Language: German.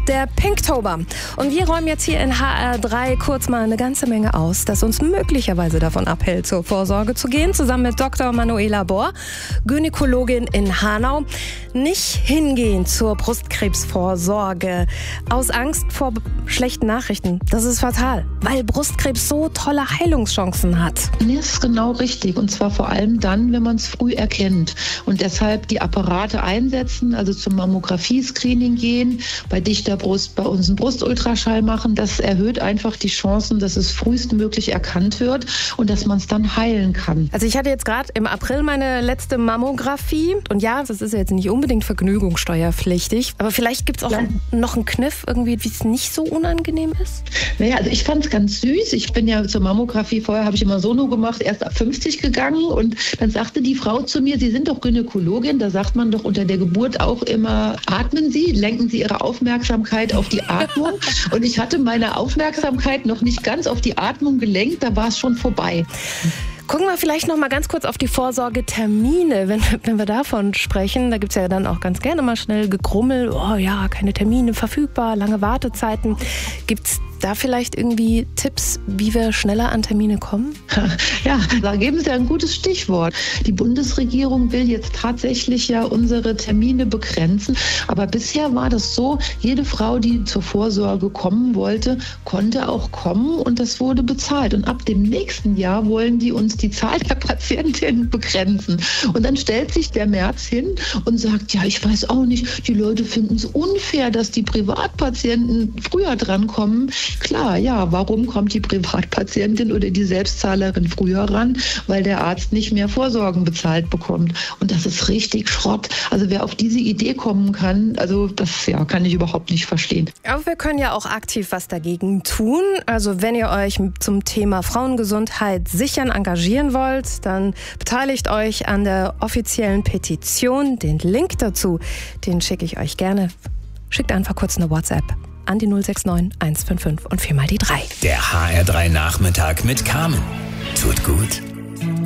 der Pinktober. Und wir räumen jetzt hier in HR3 kurz mal eine ganze Menge aus, das uns möglicherweise davon abhält, zur Vorsorge zu gehen. Zusammen mit Dr. Manuela Bohr, Gynäkologin in Hanau. Nicht hingehen zur Brustkrebsvorsorge aus Angst vor schlechten Nachrichten. Das ist fatal, weil Brustkrebs so tolle Heilungschancen hat. Das ist genau richtig. Und zwar vor allem dann, wenn man es früh erkennt. Und deshalb die Apparate einsetzen, also zum Mammographie-Screening gehen, bei dichter Brust bei uns einen Brustultraschall machen. Das erhöht einfach die Chancen, dass es frühestmöglich erkannt wird und dass man es dann heilen kann. Also ich hatte jetzt gerade im April meine letzte Mammographie. Und ja, das ist jetzt nicht unbedingt vergnügungssteuerpflichtig. Aber vielleicht gibt es auch noch einen Kniff, irgendwie, wie es nicht so unangenehm ist? Naja, also ich fand es ganz süß. Ich bin ja zur Mammographie, vorher habe ich immer Sono gemacht, erst ab 50 gegangen. Und dann sagte die Frau zu mir, Sie sind doch Gynäkologin, da sagt man doch unter der Geburt auch immer, atmen Sie, lenken Sie Ihre Aufmerksamkeit auf die Atmung. Und ich hatte meine Aufmerksamkeit noch nicht ganz auf die Atmung gelenkt, da war es schon vorbei. Gucken wir vielleicht noch mal ganz kurz auf die Vorsorgetermine, wenn wir davon sprechen. Da gibt es ja dann auch ganz gerne mal schnell Gegrummel. Oh ja, keine Termine verfügbar, lange Wartezeiten. Gibt es da vielleicht irgendwie Tipps, wie wir schneller an Termine kommen? Ja, da geben Sie ein gutes Stichwort. Die Bundesregierung will jetzt tatsächlich ja unsere Termine begrenzen. Aber bisher war das so, jede Frau, die zur Vorsorge kommen wollte, konnte auch kommen und das wurde bezahlt. Und ab dem nächsten Jahr wollen die uns die Zahl der Patientinnen begrenzen. Und dann stellt sich der Merz hin und sagt, ja, ich weiß auch nicht, die Leute finden es unfair, dass die Privatpatienten früher drankommen. Klar, ja, warum kommt die Privatpatientin oder die Selbstzahlerin früher ran? Weil der Arzt nicht mehr Vorsorgen bezahlt bekommt. Und das ist richtig Schrott. Also wer auf diese Idee kommen kann, also das kann ich überhaupt nicht verstehen. Aber wir können ja auch aktiv was dagegen tun. Also wenn ihr euch zum Thema Frauengesundheit sichern engagieren wollt, dann beteiligt euch an der offiziellen Petition. Den Link dazu, den schicke ich euch gerne. Schickt einfach kurz eine WhatsApp an die 069 155 und 4 mal die 3. Der HR3 Nachmittag mit Carmen. Tut gut.